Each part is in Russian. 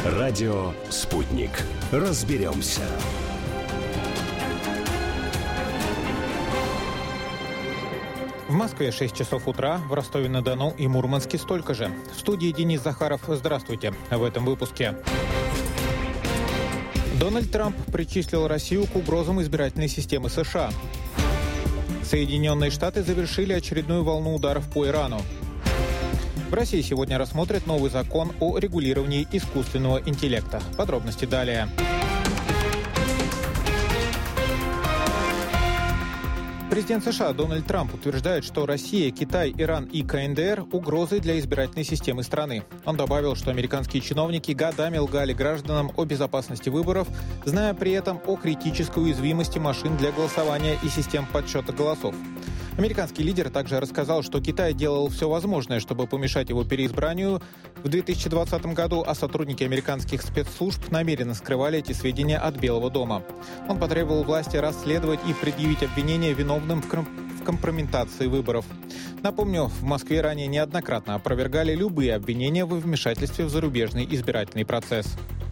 Радио «Спутник». Разберемся. В Москве 6 часов утра, в Ростове-на-Дону и Мурманске столько же. В студии Денис Захаров. Здравствуйте. В этом выпуске. Дональд Трамп причислил Россию к угрозам избирательной системы США. Соединенные Штаты завершили очередную волну ударов по Ирану. В России сегодня рассмотрят новый закон о регулировании искусственного интеллекта. Подробности далее. Президент США Дональд Трамп утверждает, что Россия, Китай, Иран и КНДР – угрозы для избирательной системы страны. Он добавил, что американские чиновники годами лгали гражданам о безопасности выборов, зная при этом о критической уязвимости машин для голосования и систем подсчета голосов. Американский лидер также рассказал, что Китай делал все возможное, чтобы помешать его переизбранию в 2020 году, а сотрудники американских спецслужб намеренно скрывали эти сведения от Белого дома. Он потребовал власти расследовать и предъявить обвинения виновным в компрометации выборов. Напомню, в Москве ранее неоднократно опровергали любые обвинения во вмешательстве в зарубежный избирательный процесс.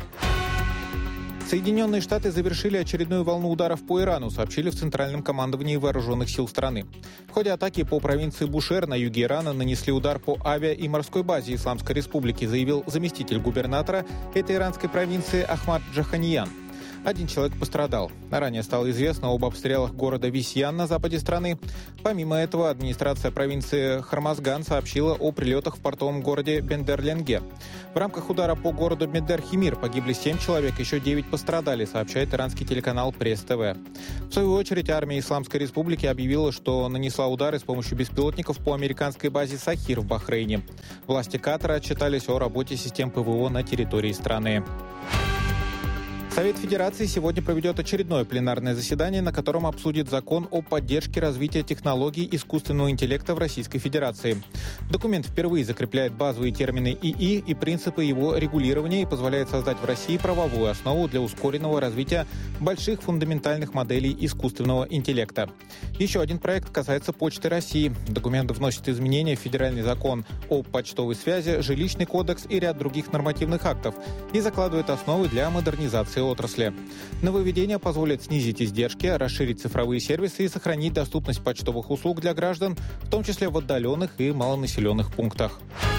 Соединенные Штаты завершили очередную волну ударов по Ирану, сообщили в Центральном командовании вооруженных сил страны. В ходе атаки по провинции Бушер на юге Ирана нанесли удар по авиа- и морской базе Исламской Республики, заявил заместитель губернатора этой иранской провинции Ахмад Джаханиян. Один человек пострадал. Ранее стало известно об обстрелах города Висьян на западе страны. Помимо этого, администрация провинции Хормазган сообщила о прилетах в портовом городе Бендер-Ленге. В рамках удара по городу Бендер-Химир погибли 7 человек, еще 9 пострадали, сообщает иранский телеканал Пресс-ТВ. В свою очередь, армия Исламской Республики объявила, что нанесла удары с помощью беспилотников по американской базе Сахир в Бахрейне. Власти Катара отчитались о работе систем ПВО на территории страны. Совет Федерации сегодня проведет очередное пленарное заседание, на котором обсудит закон о поддержке развития технологий искусственного интеллекта в Российской Федерации. Документ впервые закрепляет базовые термины ИИ и принципы его регулирования и позволяет создать в России правовую основу для ускоренного развития больших фундаментальных моделей искусственного интеллекта. Еще один проект касается Почты России. Документ вносит изменения в федеральный закон о почтовой связи, жилищный кодекс и ряд других нормативных актов и закладывает основы для модернизации отрасли. Нововведения позволят снизить издержки, расширить цифровые сервисы и сохранить доступность почтовых услуг для граждан, в том числе в отдаленных и малонаселенных пунктах.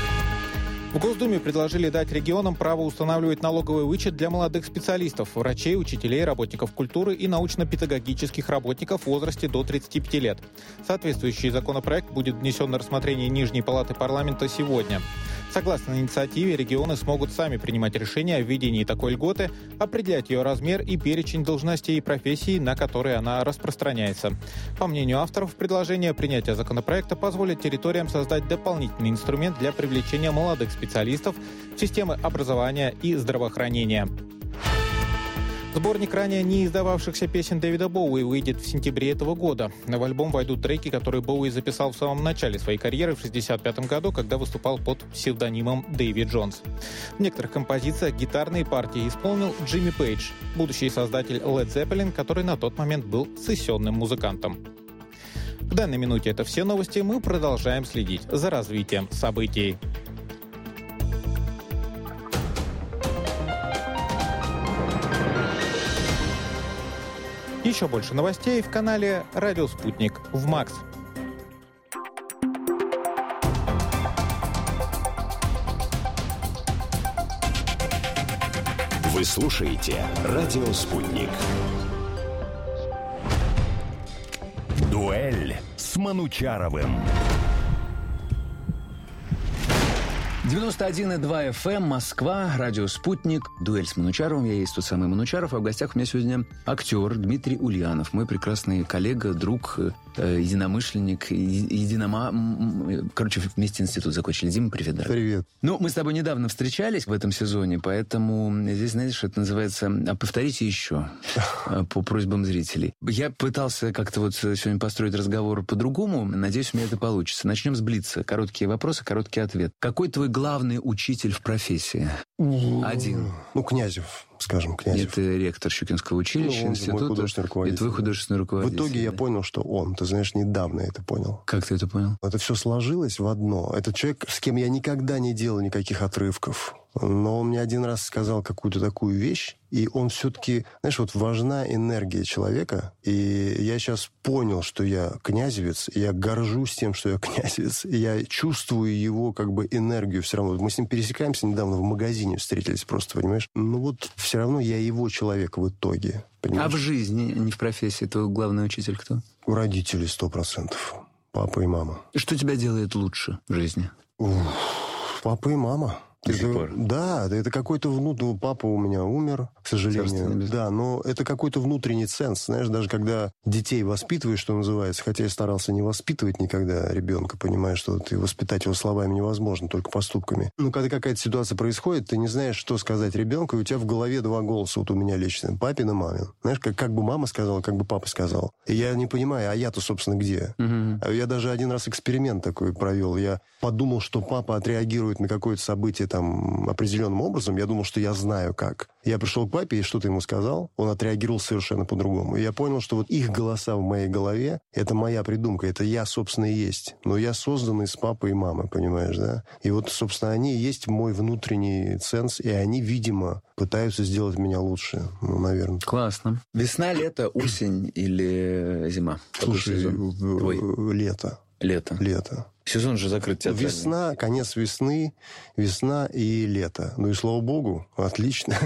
В Госдуме предложили дать регионам право устанавливать налоговый вычет для молодых специалистов, врачей, учителей, работников культуры и научно-педагогических работников в возрасте до 35 лет. Соответствующий законопроект будет внесен на рассмотрение Нижней палаты парламента сегодня. Согласно инициативе, регионы смогут сами принимать решения о введении такой льготы, определять ее размер и перечень должностей и профессий, на которые она распространяется. По мнению авторов предложения, принятие законопроекта позволит территориям создать дополнительный инструмент для привлечения молодых специалистов в системы образования и здравоохранения. Сборник ранее не издававшихся песен Дэвида Боуи выйдет в сентябре этого года. В альбом войдут треки, которые Боуи записал в самом начале своей карьеры в 1965 году, когда выступал под псевдонимом Дэйви Джонс. В некоторых композициях гитарные партии исполнил Джимми Пейдж, будущий создатель Led Zeppelin, который на тот момент был сессионным музыкантом. В данной минуте это все новости. Мы продолжаем следить за развитием событий. Еще больше новостей в канале «Радио Спутник» в МАКС. Вы слушаете «Радио Спутник». Дуэль с Манучаровым. 91,2 FM, Москва, радио «Спутник», дуэль с Манучаровым. Я есть тот самый Манучаров, а в гостях у меня сегодня актер Дмитрий Ульянов, мой прекрасный коллега, друг, единомышленник, короче, вместе институт закончили. Дима, привет, дорогой. Привет. Ну, мы с тобой недавно встречались в этом сезоне, поэтому здесь, знаешь, это называется «повторите еще» по просьбам зрителей. Я пытался как-то вот сегодня построить разговор по-другому, надеюсь, у меня это получится. Начнем с блица. Короткие вопросы, короткий ответ. Какой твой главный учитель в профессии? Один. Ну, Князев, скажем, Князев. Это ректор Щукинского училища, института. Мой художественный руководитель. И твой художественный руководитель. В итоге я понял, что он. Ты знаешь, недавно я это понял. Как ты это понял? Это все сложилось в одно. Это человек, с кем я никогда не делал никаких отрывков. Но он мне один раз сказал какую-то такую вещь, и он все-таки, знаешь, вот важна энергия человека, и я сейчас понял, что я князевец, и я горжусь тем, что я князевец, и я чувствую его как бы энергию все равно. Мы с ним пересекаемся недавно в магазине, встретились просто, понимаешь? Ну вот все равно я его человек в итоге, понимаешь? А в жизни, не в профессии, твой главный учитель кто? Родители 100%. Папа и мама. И что тебя делает лучше в жизни? Папа и мама. Да, это какой-то внутренний... Папа у меня умер, к сожалению. Да, но это какой-то внутренний ценз. Знаешь, даже когда детей воспитываешь, что называется, хотя я старался не воспитывать никогда ребенка, понимаешь, что ты воспитать его словами невозможно, только поступками. Но когда какая-то ситуация происходит, ты не знаешь, что сказать ребенку, и у тебя в голове два голоса, вот у меня лично, папин и мамин. Знаешь, как бы мама сказала, как бы папа сказал. И я не понимаю, а я-то, собственно, где? Я даже один раз эксперимент такой провел. Я подумал, что папа отреагирует на какое-то событие там определенным образом. Я думал, что я знаю как. Я пришел к папе и что-то ему сказал. Он отреагировал совершенно по-другому. И я понял, что вот их голоса в моей голове — это моя придумка. Это я, собственно, и есть. Но я создан из папы и мамы, понимаешь, да? И вот, собственно, они и есть мой внутренний ценз, и они, видимо, пытаются сделать меня лучше. Ну, наверное. Классно. Весна, лето, осень или зима? Слушай, лето. Лето. Сезон же закрыт театральный. Весна, конец весны, весна и лето. Ну и слава богу, отлично.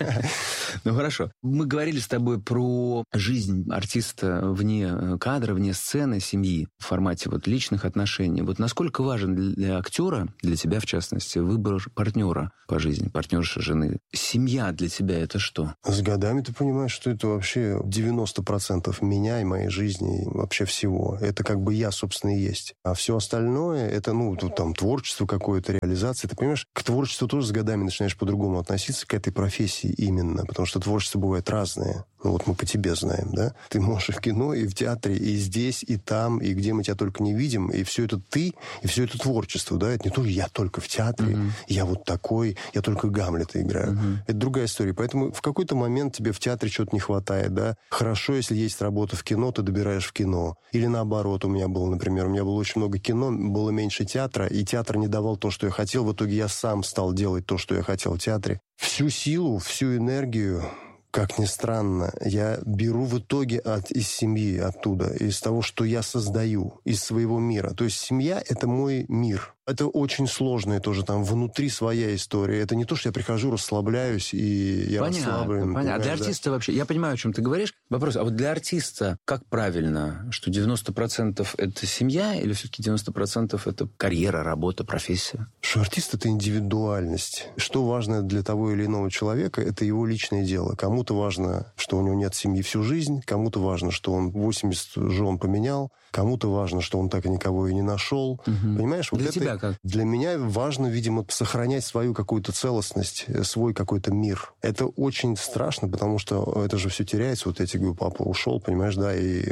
Ну хорошо. Мы говорили с тобой про жизнь артиста вне кадра, вне сцены, семьи, в формате вот личных отношений. Вот насколько важен для актера, для тебя в частности, выбор партнера по жизни, партнерши, жены? Семья для тебя это что? С годами ты понимаешь, что это вообще 90% меня и моей жизни, и вообще всего. Это как бы я, собственно, и есть. А все остальное это, там, творчество какое-то, реализация. Ты понимаешь, к творчеству тоже с годами начинаешь по-другому относиться, к этой профессии именно. Потому что творчество бывает разное. Ну, вот мы по тебе знаем, да? Ты можешь и в кино, и в театре, и здесь, и там, и где мы тебя только не видим. И все это ты, и все это творчество, да? Это не то, я только в театре, я вот такой, я только Гамлета играю. Это другая история. Поэтому в какой-то момент тебе в театре чего-то не хватает, да? Хорошо, если есть работа в кино, ты добираешь в кино. Или наоборот, у меня было очень много кино, было меньше театра, и театр не давал то, что я хотел. В итоге я сам стал делать то, что я хотел в театре. Всю силу, всю энергию, как ни странно, я беру в итоге из семьи оттуда, из того, что я создаю, из своего мира. То есть семья — это мой мир. Это очень сложная тоже там внутри своя история. Это не то, что я прихожу, расслабляюсь, и я расслаблен. Понятно. А для артиста вообще... Я понимаю, о чем ты говоришь. Вопрос, а вот для артиста как правильно? Что 90% это семья или все-таки 90% это карьера, работа, профессия? Что артист — это индивидуальность. Что важно для того или иного человека, это его личное дело. Кому-то важно, что у него нет семьи всю жизнь, кому-то важно, что он 80 жен поменял, кому-то важно, что он так и никого и не нашел. Понимаешь? Вот для это... тебя как? Для меня важно, видимо, сохранять свою какую-то целостность, свой какой-то мир. Это очень страшно, потому что это же все теряется. Вот я тебе говорю, папа ушел, понимаешь, да, и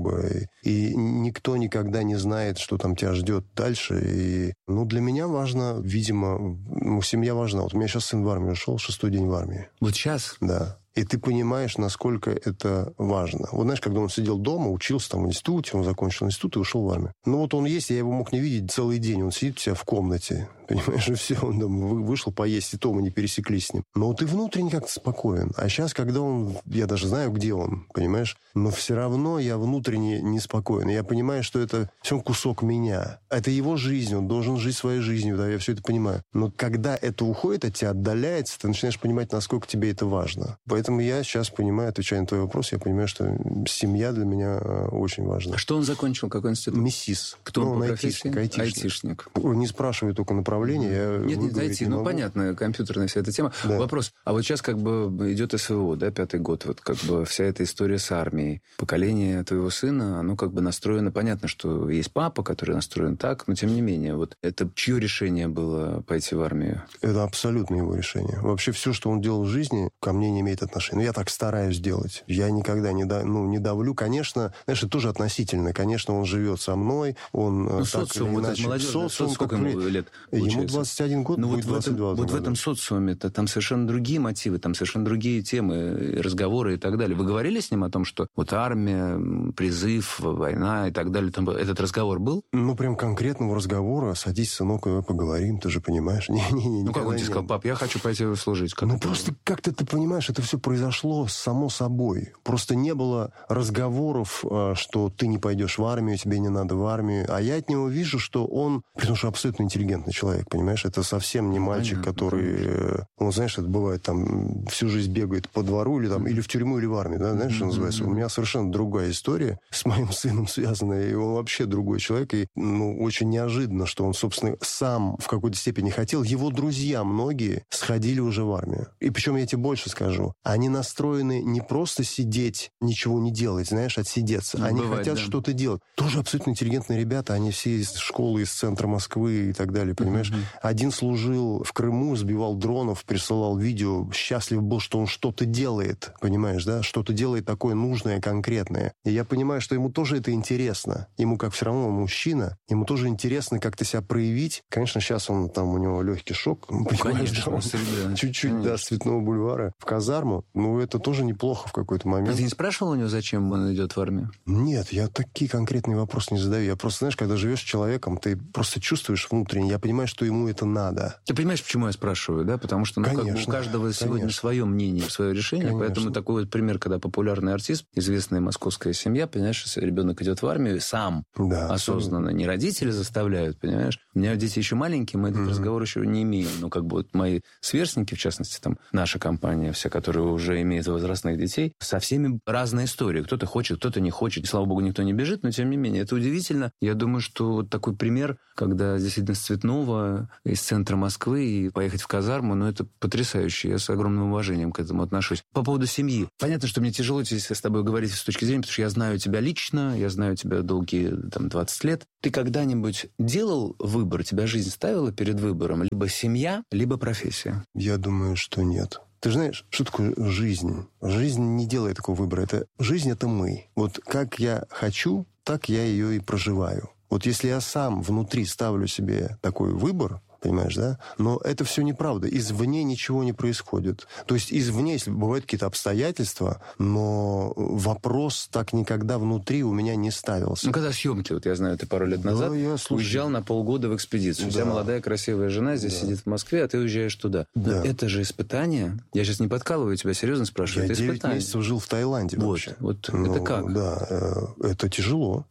и никто никогда не знает, что там тебя ждет дальше. И, для меня важно, видимо, семья важна. Вот у меня сейчас сын в армию ушел, 6-й день в армии. Вот сейчас? Да. И ты понимаешь, насколько это важно. Вот знаешь, когда он сидел дома, учился там в институте, он закончил институт и ушел в армию. Вот он есть, я его мог не видеть целый день. Он сидит у себя в комнате, понимаешь, и все, он там вышел поесть, и то мы не пересеклись с ним. Но ты внутренне как-то спокоен. А сейчас, когда я даже знаю, где он, понимаешь, но все равно я внутренне неспокоен. Я понимаю, что это все кусок меня. Это его жизнь, он должен жить своей жизнью, да, я все это понимаю. Но когда это уходит от тебя, отдаляется, ты начинаешь понимать, насколько тебе это важно. Поэтому я сейчас понимаю, отвечая на твой вопрос, я понимаю, что семья для меня очень важна. А что он закончил? Какой институт? МИСИС. Кто он по профессии? Айтишник. Не спрашивай только направление. Нет, IT. Понятно, компьютерная вся эта тема. Да. Вопрос. А вот сейчас идет СВО, да, 5-й год. Вот вся эта история с армией. Поколение твоего сына, оно настроено. Понятно, что есть папа, который настроен так, но тем не менее. Вот это чье решение было пойти в армию? Это абсолютно его решение. Вообще все, что он делал в жизни, ко мне не имеет отношения. отношения. Ну, я так стараюсь делать. Я никогда не давлю. Конечно, знаешь, это тоже относительно. Конечно, он живет со мной, он так социум, или вот иначе... молодежь, социум, сколько ему лет получается? Ему 21 год, ну, будет 22. Вот в этом социуме-то там совершенно другие мотивы, там совершенно другие темы, разговоры и так далее. Вы говорили с ним о том, что вот армия, призыв, война и так далее? Там этот разговор был? Ну, прям конкретного разговора. Садись, сынок, давай поговорим, ты же понимаешь. Ну, как он тебе сказал, пап, я хочу пойти служить? Как просто как-то, ты понимаешь, это все произошло само собой. Просто не было разговоров, что ты не пойдешь в армию, тебе не надо в армию. А я от него вижу, что он, потому что абсолютно интеллигентный человек, понимаешь? Это совсем не мальчик, который, он, знаешь, это бывает, там, всю жизнь бегает по двору или в тюрьму, или в армию, да, знаешь, что называется? У меня совершенно другая история с моим сыном связанная, и он вообще другой человек, и, очень неожиданно, что он, собственно, сам в какой-то степени хотел. Его друзья многие сходили уже в армию. И причем я тебе больше скажу, они настроены не просто сидеть, ничего не делать, знаешь, отсидеться. Они хотят что-то делать. Тоже абсолютно интеллигентные ребята, они все из школы, из центра Москвы и так далее, понимаешь? Один служил в Крыму, сбивал дронов, присылал видео, счастлив был, что он что-то делает, понимаешь, да? Что-то делает такое нужное, конкретное. И я понимаю, что ему тоже это интересно. Ему, как все равно мужчина, ему тоже интересно как-то себя проявить. Конечно, сейчас он там, у него легкий шок. Конечно, он чуть-чуть, да, с Цветного бульвара в казарму. Это тоже неплохо в какой-то момент. А ты не спрашивал у него, зачем он идет в армию? Нет, я такие конкретные вопросы не задаю. Я просто, знаешь, когда живешь с человеком, ты просто чувствуешь внутренне. Я понимаю, что ему это надо. Ты понимаешь, почему я спрашиваю, да? Потому что у каждого сегодня свое мнение, свое решение. Конечно. Поэтому такой вот пример, когда популярный артист, известная московская семья, понимаешь, ребенок идет в армию сам, осознанно. Не родители заставляют, понимаешь? У меня дети еще маленькие, мы этот разговор еще не имеем. Мои сверстники, в частности, там, наша компания вся, которая уже имеет возрастных детей, со всеми разная история. Кто-то хочет, кто-то не хочет. И, слава богу, никто не бежит, но тем не менее. Это удивительно. Я думаю, что вот такой пример, когда действительно с Цветного, из центра Москвы, и поехать в казарму, это потрясающе. Я с огромным уважением к этому отношусь. По поводу семьи. Понятно, что мне тяжело здесь с тобой говорить с точки зрения, потому что я знаю тебя лично, я знаю тебя долгие 20 лет. Ты когда-нибудь делал выбор, тебя жизнь ставила перед выбором? Либо семья, либо профессия? Я думаю, что нет. Ты знаешь, что такое жизнь? Жизнь не делает такого выбора. Жизнь — это мы. Вот как я хочу, так я ее и проживаю. Вот если я сам внутри ставлю себе такой выбор, понимаешь, да? Но это все неправда. Извне ничего не происходит. То есть извне, если бывают какие-то обстоятельства, но вопрос так никогда внутри у меня не ставился. Когда съемки, я знаю, ты пару лет назад уезжал на полгода в экспедицию. Вся молодая красивая жена здесь сидит в Москве, а ты уезжаешь туда. Но это же испытание. Я сейчас не подкалываю тебя, серьезно спрашиваю. Я 9 месяцев жил в Таиланде вообще. Это как? Да, это тяжело.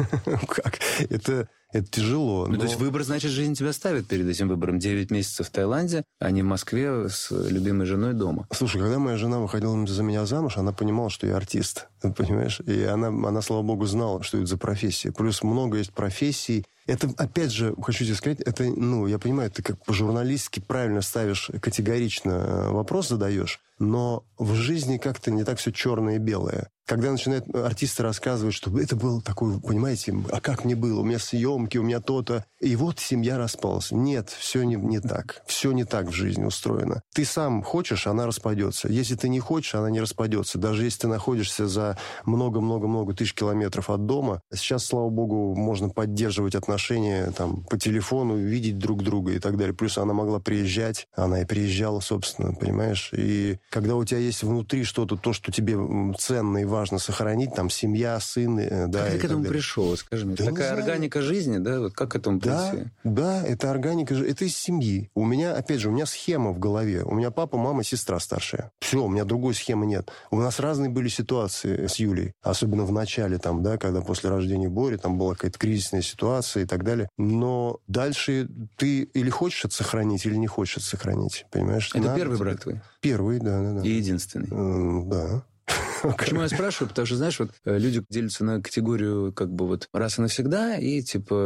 Как? Это тяжело. То есть выбор, значит, жизнь тебя ставит перед этим выбором. 9 месяцев в Таиланде, а не в Москве с любимой женой дома. Слушай, когда моя жена выходила за меня замуж, она понимала, что я артист. Понимаешь? И она, слава богу, знала, что это за профессия. Плюс много есть профессий. Это, опять же, хочу тебе сказать, это, я понимаю, ты как по-журналистски правильно ставишь, категорично вопрос задаешь, но в жизни как-то не так все черное и белое. Когда начинают артисты рассказывать, что это был такой, понимаете, а как мне было, у меня съемки, у меня то-то, и вот семья распалась. Нет, все не так. Все не так в жизни устроено. Ты сам хочешь, она распадется. Если ты не хочешь, она не распадется. Даже если ты находишься за много-много-много тысяч километров от дома, сейчас, слава богу, можно поддерживать отношения там, по телефону, видеть друг друга и так далее. Плюс она могла приезжать, она и приезжала, собственно, понимаешь? И когда у тебя есть внутри что-то, то, что тебе ценно и важно сохранить, там, семья, сын, да. Как ты к этому пришел, скажи мне? Такая органика жизни, да? Вот как к этому прийти? Да, это органика жизни. Это из семьи. У меня, опять же, схема в голове. У меня папа, мама, сестра старшая. Все, у меня другой схемы нет. У нас разные были ситуации с Юлей. Особенно в начале, там, да, когда после рождения Бори, там была какая-то кризисная ситуация и так далее. Но дальше ты или хочешь это сохранить, или не хочешь это сохранить. Понимаешь? Это первый брак твой? Первый, да. И единственный? Да. Почему я спрашиваю? Потому что, знаешь, люди делятся на категорию раз и навсегда, и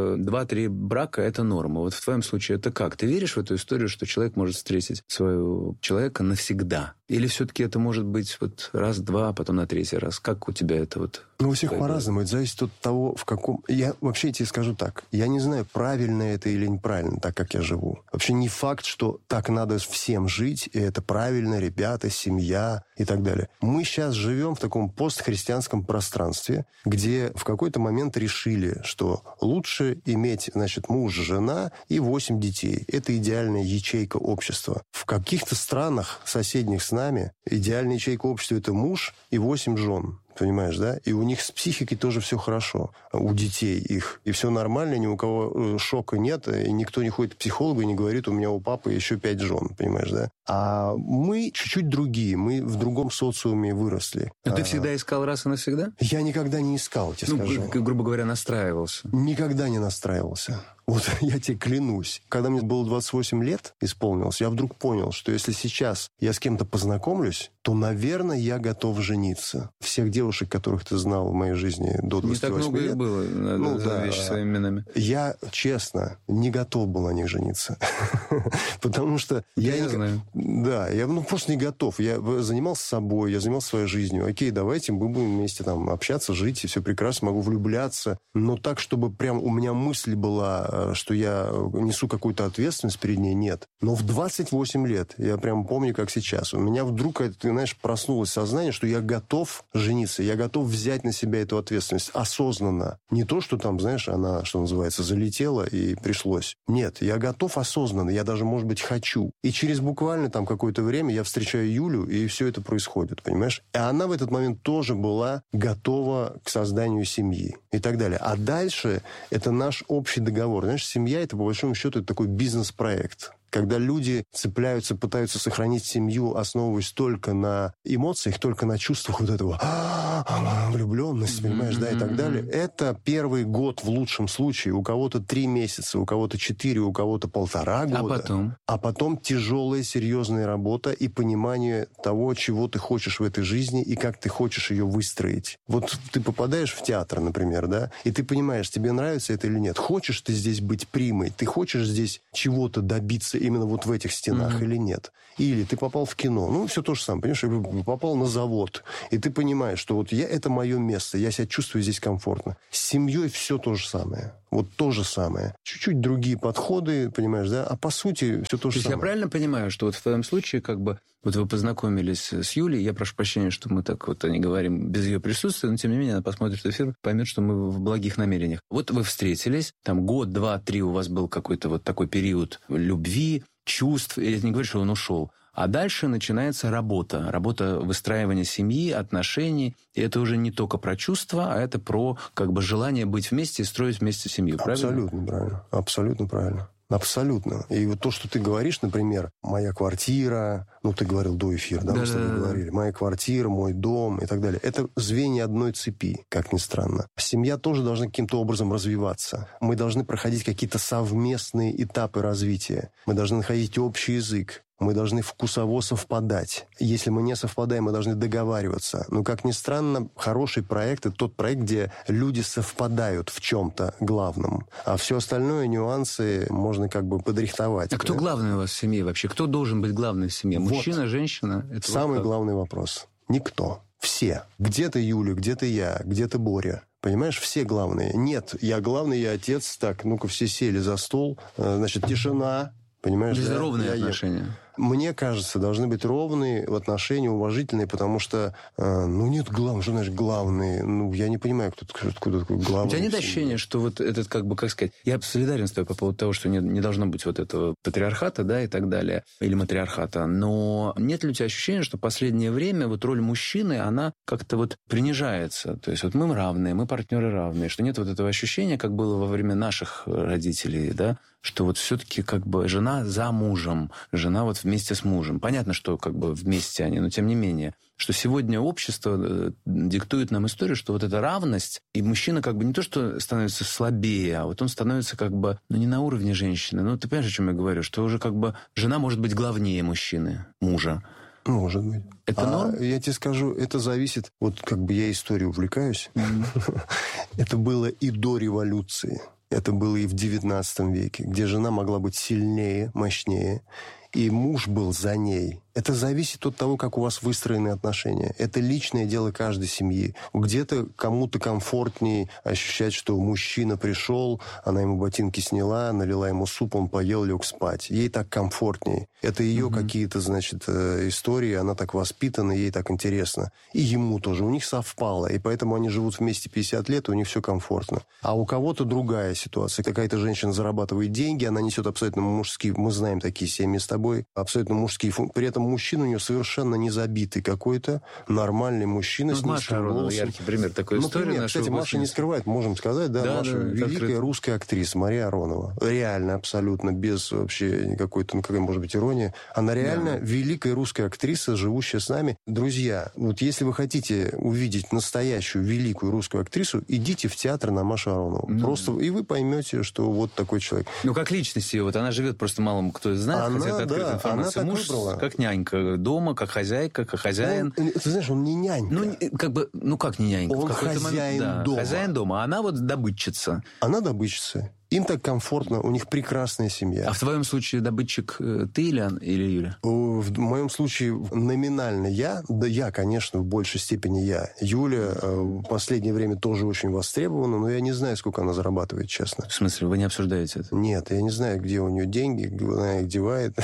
2-3 брака – это норма. Вот в твоем случае это как? Ты веришь в эту историю, что человек может встретить своего человека навсегда? Или все-таки это может быть вот раз-два, а потом на третий раз? Как у тебя это вот? Ну, у всех по-разному. Это зависит от того, в каком... Я вообще тебе скажу так. Я не знаю, правильно это или неправильно, так как я живу. Вообще не факт, что так надо всем жить, и это правильно, ребята, семья и так далее. Мы сейчас живем в таком постхристианском пространстве, где в какой-то момент решили, что лучше иметь, значит, муж, жена и 8 детей. Это идеальная ячейка общества. В каких-то странах, соседних с нами, идеальная ячейка общества – это муж и 8 жен. Понимаешь, да? И у них с психикой тоже все хорошо. У детей их. И все нормально, ни у кого шока нет. И никто не ходит к психологу и не говорит, у меня у папы еще 5 жен. Понимаешь, да? А мы чуть-чуть другие. Мы в другом социуме выросли. Но ты всегда искал раз и навсегда? Я никогда не искал, тебе скажу. Грубо говоря, настраивался. Никогда не настраивался. Вот я тебе клянусь. Когда мне было 28 лет исполнилось, я вдруг понял, что если сейчас я с кем-то познакомлюсь, то, наверное, я готов жениться. Всех девушек, которых ты знал в моей жизни до 28 лет... Не так много их было, за вещи своими именами. Я, честно, не готов был на них жениться. Потому что... Я знаю. Да, я просто не готов. Я занимался собой, я занимался своей жизнью. Окей, давайте мы будем вместе там общаться, жить, и все прекрасно, могу влюбляться. Но так, чтобы прям у меня мысль была, что я несу какую-то ответственность перед ней, нет. Но в 28 лет, я прям помню, как сейчас, у меня вдруг, ты знаешь, проснулось сознание, что я готов жениться, я готов взять на себя эту ответственность осознанно. Не то, что там, знаешь, она, что называется, залетела и пришлось. Нет, я готов осознанно, я даже, может быть, хочу. И через буквально там какое-то время я встречаю Юлю, и все это происходит, понимаешь? И она в этот момент тоже была готова к созданию семьи и так далее. А дальше это наш общий договор. Знаешь, семья, это, по большому счету, это такой бизнес-проект. Когда люди цепляются, пытаются сохранить семью, основываясь только на эмоциях, только на чувствах вот этого влюбленности, понимаешь, да, и так далее. Это первый год в лучшем случае. У кого-то 3 месяца, у кого-то 4, у кого-то 1,5 года. А потом тяжелая, серьезная работа и понимание того, чего ты хочешь в этой жизни и как ты хочешь ее выстроить. Вот ты попадаешь в театр, например, да, и ты понимаешь, тебе нравится это или нет. Хочешь ты здесь быть примой, ты хочешь здесь чего-то добиться именно вот в этих стенах или нет. Или ты попал в кино, ну, все то же самое, понимаешь, попал на завод, и ты понимаешь, что вот это мое место, я себя чувствую здесь комфортно. С семьей все то же самое. Вот то же самое. Чуть-чуть другие подходы, понимаешь, да? А по сути все то же самое. Я правильно понимаю, что вот в твоем случае, как бы, вот вы познакомились с Юлей, я прошу прощения, что мы так вот не говорим без ее присутствия, но тем не менее она посмотрит эфир, поймет, что мы в благих намерениях. Вот вы встретились, там год, 2, 3 у вас был какой-то вот такой период любви, чувств, я не говорю, что он ушел. А дальше начинается работа. Работа выстраивания семьи, отношений. И это уже не только про чувства, а это про как бы желание быть вместе и строить вместе семью. Абсолютно правильно. Абсолютно правильно. Абсолютно. И вот то, что ты говоришь, например, моя квартира, ну, ты говорил до эфира, да, мы с тобой говорили, моя квартира, мой дом и так далее. Это звенья одной цепи, как ни странно. Семья тоже должна каким-то образом развиваться. Мы должны проходить какие-то совместные этапы развития. Мы должны находить общий язык. Мы должны вкусово совпадать. Если мы не совпадаем, мы должны договариваться. Но, как ни странно, хороший проект – это тот проект, где люди совпадают в чем-то главном. А все остальное, нюансы, можно как бы подрихтовать. А кто главный у вас в семье вообще? Кто должен быть главным в семье? Мужчина, вот. Женщина? Это самый главный вопрос. Никто. Все. Где-то Юля, где-то я, где-то Боря. Понимаешь, все главные. Нет, я главный, я отец. Так, ну-ка, все сели за стол. Значит, тишина. Понимаешь, да? Ровные отношения. Мне кажется, должны быть ровные в отношении, уважительные, потому что, ну, нет главного, что значит главные? Ну, я не понимаю, кто такой главный. У тебя нет ощущения, что вот этот, как бы, как сказать, я солидарен с тобой по поводу того, что не должно быть вот этого патриархата, да, и так далее, или матриархата, но нет ли у тебя ощущения, что в последнее время вот роль мужчины, она как-то вот принижается? То есть вот мы равные, мы партнеры равные, что нет вот этого ощущения, как было во время наших родителей, да, что вот все-таки как бы жена за мужем, жена вот вместе с мужем. Понятно, что как бы вместе они, но тем не менее, что сегодня общество диктует нам историю, что вот эта равность, и мужчина как бы не то, что становится слабее, а вот он становится как бы, ну, не на уровне женщины. Ну, ты понимаешь, о чем я говорю? Что уже как бы жена может быть главнее мужчины, мужа. Может быть. Это норм? Я тебе скажу, это зависит... Вот как бы я историей увлекаюсь. Это было и до революции. Это было и в XIX веке, где жена могла быть сильнее, мощнее, и муж был за ней. Это зависит от того, как у вас выстроены отношения. Это личное дело каждой семьи. Где-то кому-то комфортнее ощущать, что мужчина пришел, она ему ботинки сняла, налила ему суп, он поел, лег спать. Ей так комфортнее. Это ее какие-то, значит, истории, она так воспитана, ей так интересно. И ему тоже. У них совпало. И поэтому они живут вместе 50 лет, и у них все комфортно. А у кого-то другая ситуация. Какая-то женщина зарабатывает деньги, она несет абсолютно мужские, мы знаем такие семьи с тобой, абсолютно мужские функции. При этом мужчина у нее совершенно не забитый какой-то, нормальный мужчина. Ну, Маша Аронова, яркий пример такой истории. Кстати, Маша не скрывает, можем сказать, да, Маша великая русская актриса Мария Аронова. Реально, абсолютно, без вообще какой-то, может быть, иронии. Она реально великая русская актриса, живущая с нами. Друзья, вот если вы хотите увидеть настоящую великую русскую актрису, идите в театр на Машу Аронову. Просто, и вы поймете, что вот такой человек. Ну, как личность ее, вот она живет, просто мало кто знает, хотя это открытая информация. Она муж как нянька дома, как хозяйка, как хозяин. Ты знаешь, он не нянька. Как не нянька? Он хозяин дома. Хозяин дома, а она вот добытчица. Она добытчица. Им так комфортно, у них прекрасная семья. А в твоем случае добытчик ты или Юля? В моем случае номинально я. Да, я, конечно, в большей степени я. Юля в последнее время тоже очень востребована, но я не знаю, сколько она зарабатывает, честно. В смысле, вы не обсуждаете это? Нет, я не знаю, где у нее деньги, она их девает.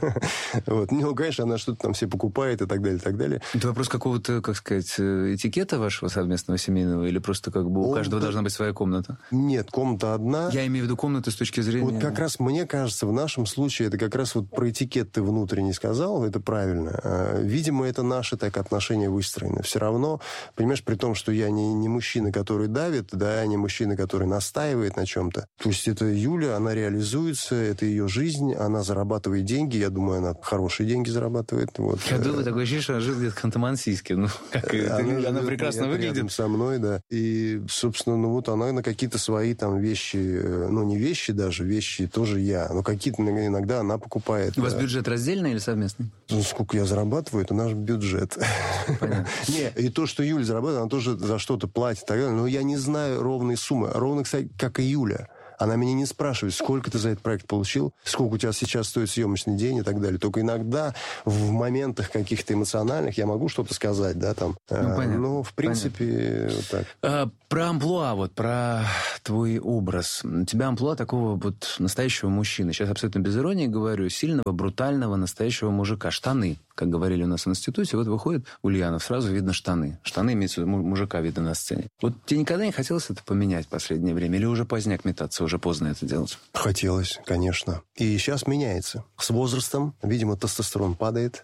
Ну, конечно, она что-то там все покупает и так далее, и так далее. Это вопрос какого-то, как сказать, этикета вашего совместного семейного? Или просто как бы у каждого должна быть своя комната? Нет, комната одна. Я имею в виду комнату с точки зрения... Вот как раз, мне кажется, в нашем случае, это как раз вот про этикет ты внутренне сказал, это правильно. Видимо, это наши так отношения выстроены. Все равно, понимаешь, при том, что я не мужчина, который давит, да, не мужчина, который настаивает на чем-то. То есть это Юля, она реализуется, это ее жизнь, она зарабатывает деньги, я думаю, она хорошие деньги зарабатывает. Вот. Я думаю, такое ощущение, что она живет где-то в Ханты-Мансийске. Ну, она прекрасно выглядит. Рядом со мной, да. И, собственно, ну вот она на какие-то свои там вещи, ну не вещи даже, вещи тоже я, но какие-то иногда она покупает. У вас бюджет раздельный или совместный? Ну, сколько я зарабатываю, это наш бюджет. Понятно. Не, и то, что Юля зарабатывает, она тоже за что-то платит и так далее, но я не знаю ровной суммы. Ровно, кстати, как и Юля. Она меня не спрашивает, сколько ты за этот проект получил, сколько у тебя сейчас стоит съемочный день и так далее. Только иногда в моментах каких-то эмоциональных я могу что-то сказать, да, там. Ну, понятно. Но, в принципе, вот так. Про амплуа, вот, про твой образ. У тебя амплуа такого вот настоящего мужчины. Сейчас абсолютно без иронии говорю. Сильного, брутального, настоящего мужика. Штаны, как говорили у нас в институте. Вот выходит Ульянов, сразу видно штаны. Штаны, имеется в виду, мужика видно на сцене. Вот тебе никогда не хотелось это поменять в последнее время? Или уже поздняк метаться, уже поздно это делать? Хотелось, конечно. И сейчас меняется. С возрастом, видимо, тестостерон падает.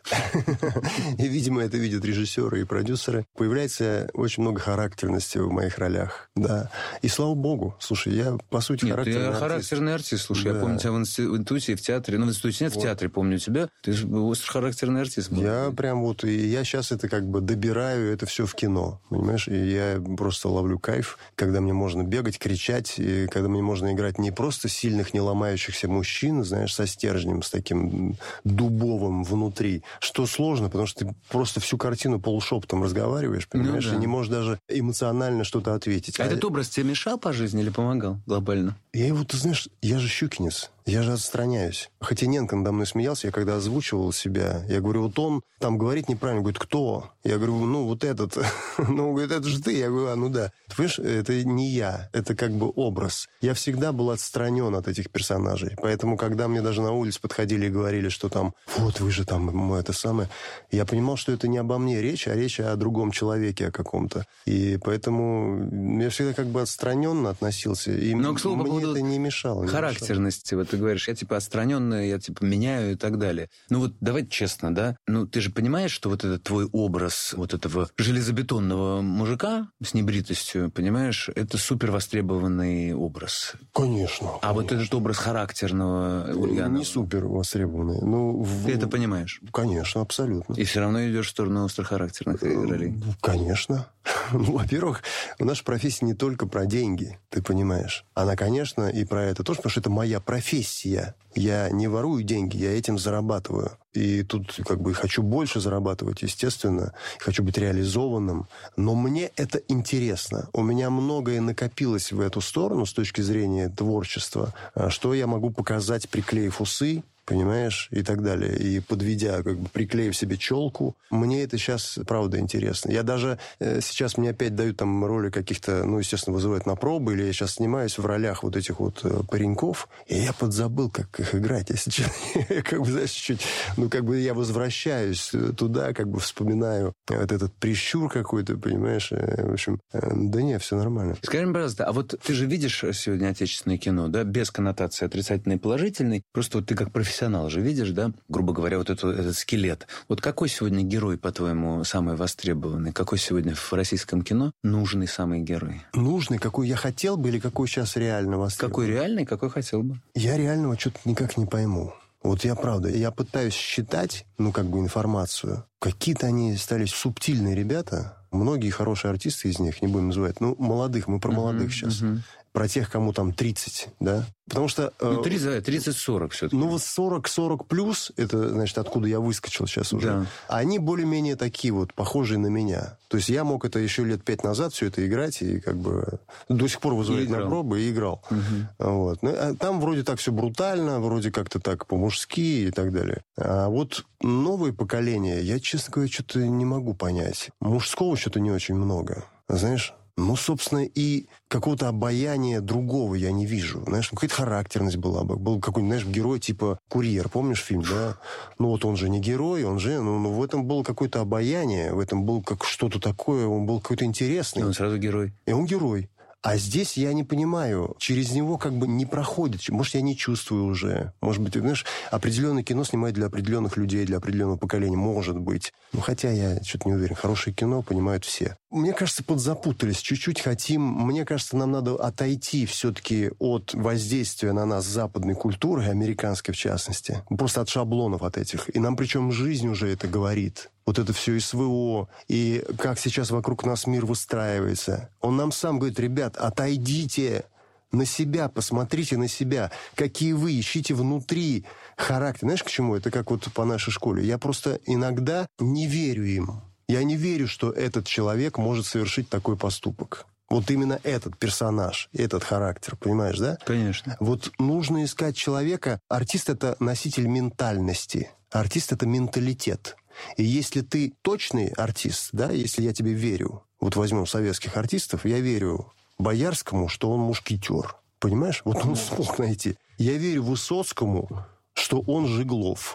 И, видимо, это видят режиссеры и продюсеры. Появляется очень много характерности в моих ролях. Да. И слава богу. Слушай, я, по сути, характерный артист. Характерный артист. Слушай, я помню тебя в институте и в театре. Ну, в институте нет, в театре помню тебя. Ты же острый характерный артист. Я прям вот... И я сейчас это как бы добираю это все в кино. Понимаешь? И я просто ловлю кайф, когда мне можно бегать, кричать, и когда мне можно играть не просто сильных, не ломающихся мужчин, знаешь, со стержнем, с таким дубовым внутри. Что сложно, потому что ты просто всю картину полушепотом разговариваешь, понимаешь? И не можешь даже эмоционально что-то ответить. А этот образ тебе мешал по жизни или помогал глобально? Я его, ты знаешь, я же щукинец. Я же отстраняюсь. Хотиненко надо мной смеялся, я когда озвучивал себя, я говорю, вот он там говорит неправильно, говорит, кто? Я говорю, ну, вот этот. Ну, говорит, это же ты. Я говорю, ну да. Ты понимаешь, это не я, это как бы образ. Я всегда был отстранен от этих персонажей. Поэтому, когда мне даже на улице подходили и говорили, что там, вот вы же там, это самое, я понимал, что это не обо мне речь, а речь о другом человеке, о каком-то. И поэтому я всегда как бы отстраненно относился. И но, к слову, мне это не мешало. Характерности, вот ты говоришь, я типа отстраненный, я типа меняю и так далее. Ну вот давай честно, да? Ну ты же понимаешь, что вот этот твой образ вот этого железобетонного мужика с небритостью, понимаешь, это супер востребованный образ. Конечно. А вот этот образ характерного Ульянова... Не супер востребованный. Ну, ты это понимаешь? Конечно, абсолютно. И все равно идешь в сторону острохарактерных ролей? Конечно. Ну, во-первых, наша профессия не только про деньги, ты понимаешь. Она, конечно, и про это тоже, потому что это моя профессия. Я не ворую деньги, я этим зарабатываю. И тут как бы хочу больше зарабатывать, естественно. Хочу быть реализованным. Но мне это интересно. У меня многое накопилось в эту сторону с точки зрения творчества. Что я могу показать, приклеив усы, понимаешь, и так далее. И подведя, как бы приклеив себе челку. Мне это сейчас, правда, интересно. Я даже сейчас мне опять дают там роли каких-то, ну, естественно, вызывают на пробы, или я сейчас снимаюсь в ролях вот этих вот пареньков, и я подзабыл, как их играть, если честно. Как бы, знаешь, чуть, ну, как бы я возвращаюсь туда, как бы вспоминаю вот этот прищур какой-то, понимаешь, в общем, да не, все нормально. Скажи мне, пожалуйста, а вот ты же видишь сегодня отечественное кино, да, без коннотации отрицательной и положительной, просто вот ты как профессионал же видишь, да, грубо говоря, вот этот скелет. Вот какой сегодня герой, по-твоему, самый востребованный? Какой сегодня в российском кино нужный самый герой? Нужный, какой я хотел бы или какой сейчас реально востребован? Какой реальный, какой хотел бы? Я реального что-то никак не пойму. Вот я, правда, я пытаюсь считать, ну, как бы информацию. Какие-то они стали субтильные ребята. Многие хорошие артисты из них, не будем называть, ну, молодых, мы про молодых сейчас. Про тех, кому там 30, да? Потому что... Ну, 30-40 все-таки. Ну, вот 40 плюс, это, значит, откуда я выскочил сейчас уже. Да. Они более-менее такие вот, похожие на меня. То есть я мог это еще лет 5 назад все это играть, и как бы до сих пор вызывать на пробы и играл. Вот. Ну, а там вроде так все брутально, вроде как-то так по-мужски и так далее. А вот новое поколение, я, честно говоря, что-то не могу понять. Мужского что-то не очень много. Знаешь... Ну, собственно, и какого-то обаяния другого я не вижу. Знаешь, какая-то характерность была бы. Был какой-нибудь, знаешь, герой типа «Курьер». Помнишь фильм, да? Ну, вот он же не герой, он же... Ну, в этом было какое-то обаяние, в этом было как что-то такое, он был какой-то интересный. И он сразу герой. И он герой. А здесь я не понимаю, через него как бы не проходит. Может, я не чувствую уже. Может быть, знаешь, определенное кино снимают для определенных людей, для определенного поколения. Может быть. Ну, хотя я что-то не уверен. Хорошее кино понимают все. Мне кажется, подзапутались. Чуть-чуть хотим... Мне кажется, нам надо отойти все-таки от воздействия на нас западной культуры, американской в частности. Просто от шаблонов от этих. И нам причем жизнь уже это говорит. Вот это все СВО, и как сейчас вокруг нас мир выстраивается. Он нам сам говорит: ребят, отойдите на себя, посмотрите на себя, какие вы, ищите внутри характер. Знаешь, к чему? Это как вот по нашей школе. Я просто иногда не верю им. Я не верю, что этот человек может совершить такой поступок. Вот именно этот персонаж, этот характер, понимаешь, да? Конечно. Вот нужно искать человека. Артист — это носитель ментальности. Артист — это менталитет. И если ты точный артист, да, если я тебе верю, вот возьмем советских артистов, я верю Боярскому, что он мушкетер. Понимаешь? Вот он смог найти. Я верю Высоцкому, что он Жиглов.